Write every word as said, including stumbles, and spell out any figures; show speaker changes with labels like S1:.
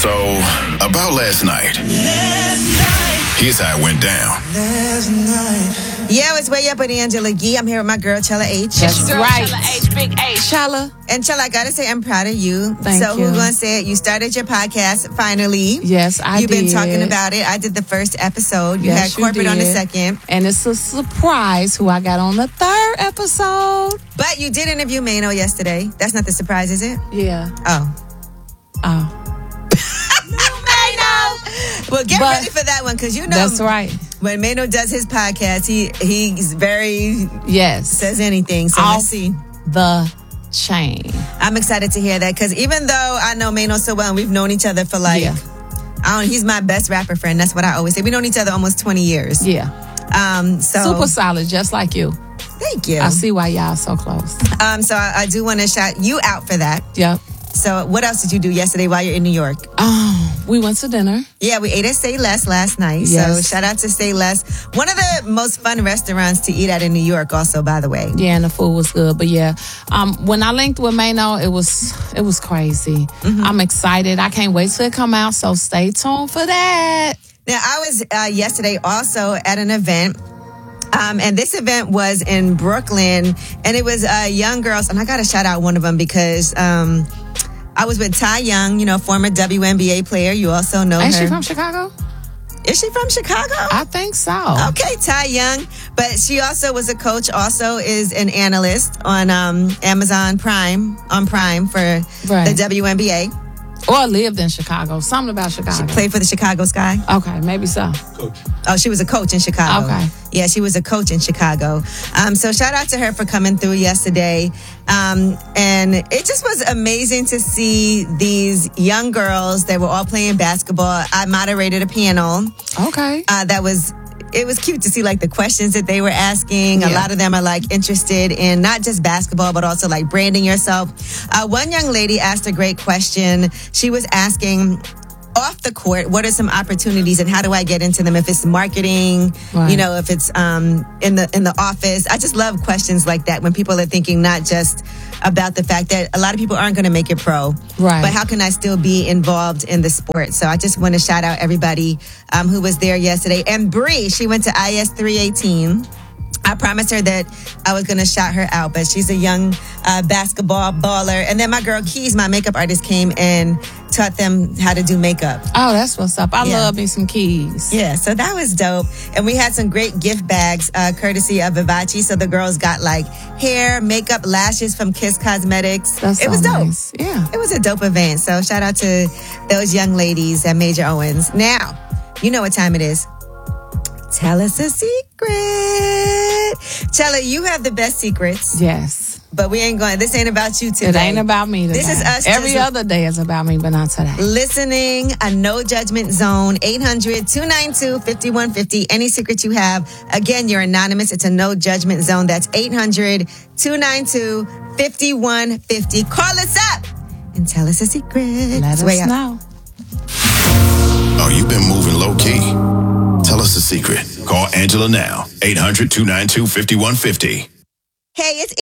S1: So, about last night. Last night. Here's how it went down.
S2: Last night.
S3: Yeah, it's Way Up with Angela Yee. I'm here with my girl, Chella H.
S4: That's
S5: Girl,
S4: right.
S5: Chella H, Big H.
S4: Chella.
S3: And Chella, I gotta say, I'm proud of you.
S4: Thank
S3: so
S4: you.
S3: who's gonna say it? You started your podcast, finally.
S4: Yes, I
S3: You've
S4: did.
S3: been talking about it. I did the first episode. You
S4: Yes,
S3: had corporate
S4: you
S3: on the
S4: did.
S3: second.
S4: And it's a surprise who I got on the third episode.
S3: But you did interview Mano yesterday. That's not the surprise, is it?
S4: Yeah.
S3: Oh.
S4: Oh.
S3: Well, get
S4: But
S3: ready for that one, because you know
S4: That's right.
S3: when Mano does his podcast, he he's very
S4: Yes.
S3: says anything. So
S4: Off
S3: let's see.
S4: the chain.
S3: I'm excited to hear that, because even though I know Mano so well and we've known each other for like,
S4: Yeah.
S3: I don't, he's my best rapper friend. That's what I always say. We've known each other almost twenty years.
S4: Yeah.
S3: Um, so
S4: Super solid, just like you.
S3: thank you.
S4: I see why y'all so close.
S3: Um, so I, I do want to shout you out for that.
S4: Yep.
S3: So what else did you do yesterday while you're in New York?
S4: Oh, we went to dinner.
S3: Yeah, we ate at Say Less last night. So
S4: Yes.
S3: shout out to Say Less. One of the most fun restaurants to eat at in New York also, by the way.
S4: Yeah, and the food was good. But yeah, um, when I linked with Mano, it was it was crazy.
S3: Mm-hmm.
S4: I'm excited. I can't wait till it come out. So stay tuned for that.
S3: Now, I was uh, yesterday also at an event. Um, and this event was in Brooklyn. And it was uh, young girls. And I got to shout out one of them because um, I was with Ty Young, you know, former W N B A player. You also know
S4: Ain't
S3: her.
S4: she from Chicago?
S3: Is she from Chicago?
S4: I think so.
S3: Okay, Ty Young. But she also was a coach, also is an analyst on um, Amazon Prime, on Prime for
S4: Right.
S3: the W N B A.
S4: Or lived in Chicago. Something about Chicago.
S3: Played for the Chicago Sky.
S4: Okay, maybe so.
S3: Oh, she was a coach in Chicago.
S4: Okay.
S3: Yeah, she was a coach in Chicago. Um, so shout out to her for coming through yesterday. Um, and it just was amazing to see these young girls. They were all playing basketball. I moderated a panel.
S4: Okay.
S3: Uh, that was, it was cute to see like the questions that they were asking. A
S4: Yeah.
S3: lot of them are like interested in not just basketball, but also like branding yourself. Uh, one young lady asked a great question. She was asking, off the court, what are some opportunities and how do I get into them? If it's marketing,
S4: Right.
S3: you know, if it's um, in the in the office. I just love questions like that when people are thinking not just about the fact that a lot of people aren't going to make it pro,
S4: Right.
S3: but how can I still be involved in the sport? So I just want to shout out everybody um, who was there yesterday. And Bree, she went to I S three eighteen. I promised her that I was going to shout her out, but she's a young uh, basketball baller. And then my girl Keys, my makeup artist, came and taught them how to do makeup.
S4: Oh, that's what's up. I
S3: Yeah.
S4: love me some keys.
S3: Yeah, so that was dope. And we had some great gift bags, uh, courtesy of Vivace. So the girls got like hair, makeup, lashes from Kiss Cosmetics.
S4: That's
S3: it
S4: so
S3: was dope.
S4: nice. Yeah.
S3: It was a dope event. So shout out to those young ladies at Major Owens. Now, you know what time it is. Tell us a secret. Chella, you have the best secrets,
S4: Yes.
S3: but we ain't going, this ain't about you today.
S4: It ain't about me today.
S3: This is us
S4: Every
S3: just-
S4: other day is about me, but not today.
S3: Listening, a no judgment zone, eight hundred, two nine two, five one five zero. Any secret you have. Again, you're anonymous. It's a no judgment zone. That's eight hundred, two nine two, five one five zero. Call us up and tell us a secret.
S4: Let
S3: It's
S4: us
S3: Way Up.
S4: know.
S1: Oh, you've been moving low key. Tell us the secret. Call Angela now. eight hundred, two nine two, five one five zero.
S3: Hey, it's